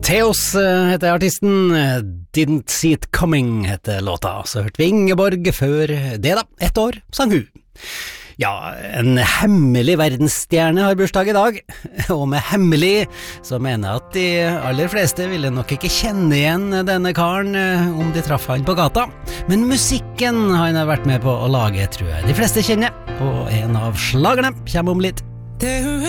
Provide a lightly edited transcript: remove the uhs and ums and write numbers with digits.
Theos heter artisten, Didn't See It Coming heter låta. Så hørte vi Ingeborg før det da, 1 år, sang hun. Ja, en hemmelig verdensstjerne har bursdag i dag, og med hemmelig så mener jeg at de aller fleste ville nok ikke kjenne igjen denne karen om de traff han på gata. Men musikken han har vært med på å lage tror jeg de fleste kjenner, og en av slagerne kommer om litt.